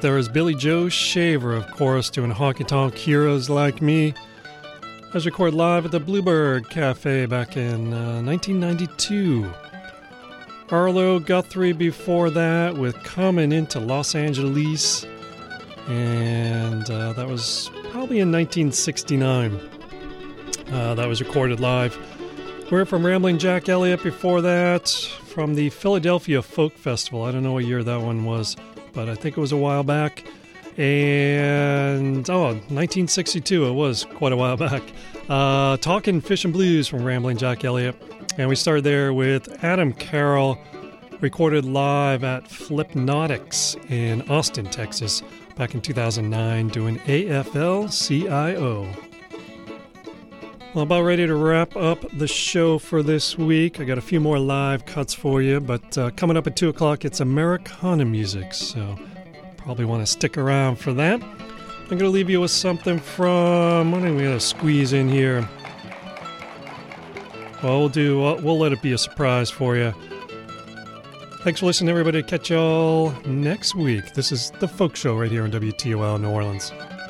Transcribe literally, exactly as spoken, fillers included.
right there is Billy Joe Shaver, of course, doing Honky Tonk Heroes Like Me. I was recorded live at the Bluebird Cafe back in uh, nineteen ninety-two. Arlo Guthrie before that with Coming Into Los Angeles, and uh, that was probably in nineteen sixty-nine. Uh, that was recorded live. We're from Rambling Jack Elliott before that, from the Philadelphia Folk Festival. I don't know what year that one was, but I think it was a while back. And, oh, nineteen sixty-two, it was quite a while back. Uh, Talking Fish and Blues from Rambling Jack Elliott. And we started there with Adam Carroll, recorded live at Flipnotics in Austin, Texas, back in two thousand nine, doing A F L C I O. Well, about ready to wrap up the show for this week. I got a few more live cuts for you, but uh, coming up at two o'clock, it's Americana music, so probably want to stick around for that. I'm going to leave you with something from, what are we going to squeeze in here? Well, we'll do, uh, we'll let it be a surprise for you. Thanks for listening, everybody. Catch y'all next week. This is The Folk Show right here on W T O L New Orleans.